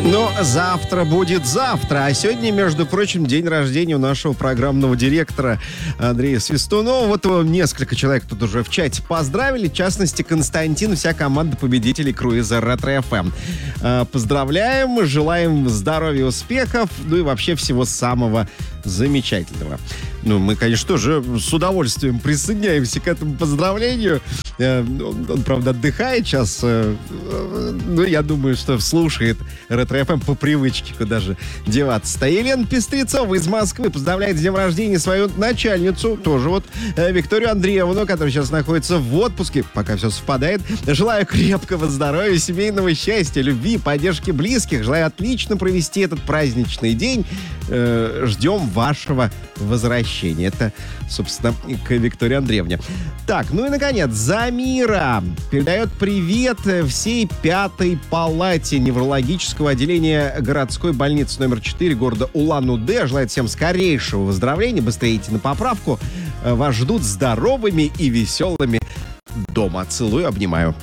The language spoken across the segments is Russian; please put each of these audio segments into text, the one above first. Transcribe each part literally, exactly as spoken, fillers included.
Но завтра будет завтра. А сегодня, между прочим, день рождения у нашего программного директора Андрея Свистунова. Вот его несколько человек тут уже в чате поздравили. В частности, Константин, вся команда победителей круиза Ретро-эф эм. Поздравляем, желаем здоровья, успехов, ну и вообще всего самого замечательного. Ну, мы, конечно, тоже с удовольствием присоединяемся к этому поздравлению. Он, он правда, отдыхает сейчас. Ну, я думаю, что слушает Ретро-эф эм по привычке, куда же деваться-то. Елена Пестрецова из Москвы поздравляет с днем рождения свою начальницу, тоже вот Викторию Андреевну, которая сейчас находится в отпуске, пока все совпадает. Желаю крепкого здоровья, семейного счастья, любви, поддержки близких. Желаю отлично провести этот праздничный день. Ждем вашего возвращения. Это, собственно, к Виктории Андреевне. Так, ну и, наконец, Замира передает привет всей пятой палате неврологического отделения городской больницы номер четыре города Улан-Удэ. Желает всем скорейшего выздоровления. Быстрее идти на поправку. Вас ждут здоровыми и веселыми дома. Целую, обнимаю.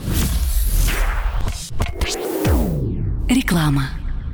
Реклама.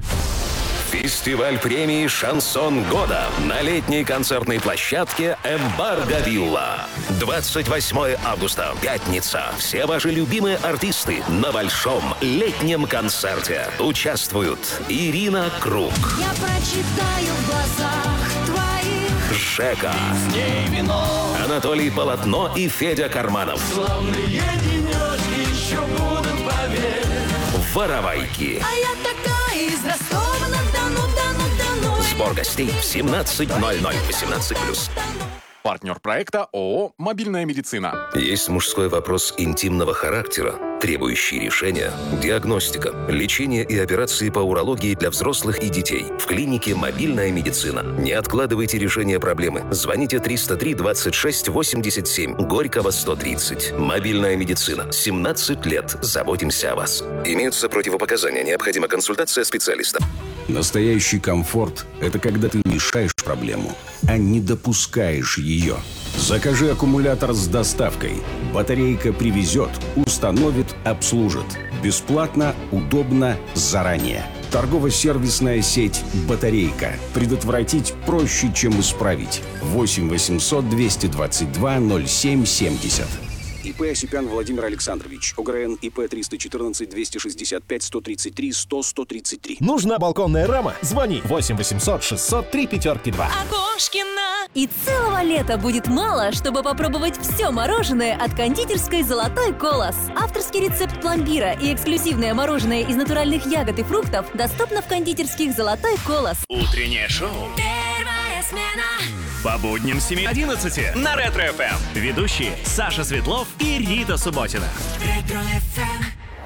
Фестиваль премии «Шансон года» на летней концертной площадке «Эмбарго Вилла». двадцать восьмого августа, пятница. Все ваши любимые артисты на большом летнем концерте. Участвуют Ирина Круг, я прочитаю в глазах твоих, Жека, вино, Анатолий Полотно и Федя Карманов. славные денечки еще будут, поверь. Воровайки. А я такая из Ростова-на-Дону, Дону-Дону. Сбор гостей в семнадцать ноль ноль, восемнадцать плюс. Партнер проекта ООО «Мобильная медицина». Есть мужской вопрос интимного характера, требующий решения, диагностика, лечение и операции по урологии для взрослых и детей. В клинике «Мобильная медицина». Не откладывайте решение проблемы. Звоните триста три двадцать шесть восемьдесят семь, Горького сто тридцать. «Мобильная медицина». семнадцать лет. Заботимся о вас. Имеются противопоказания. Необходима консультация специалиста. Настоящий комфорт – это когда ты решаешь проблему, а не допускаешь ее. Закажи аккумулятор с доставкой. Батарейка привезет, установит, обслужит. Бесплатно, удобно, заранее. Торгово-сервисная сеть «Батарейка». Предотвратить проще, чем исправить. восемь восемьсот двести двадцать два ноль семь семьдесят. ИП Осипян Владимир Александрович. ОГРН ИП триста четырнадцать двести шестьдесят пять сто тридцать три сто сто тридцать три. Нужна балконная рама? Звони восемь восемьсот шестьсот три пятерки два. Окошкина. И целого лета будет мало, чтобы попробовать все мороженое от кондитерской «Золотой колос». Авторский рецепт пломбира и эксклюзивное мороженое из натуральных ягод и фруктов доступно в кондитерских «Золотой колос». Утреннее шоу Первая смена. по будням с семи до одиннадцати на Ретро-эф эм. Ведущие Саша Светлов и Рита Субботина. Ретро-эф эм.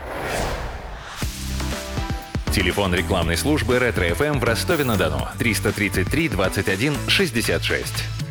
Телефон рекламной службы Ретро-эф эм в Ростове-на-Дону триста тридцать три двадцать один шестьдесят шесть.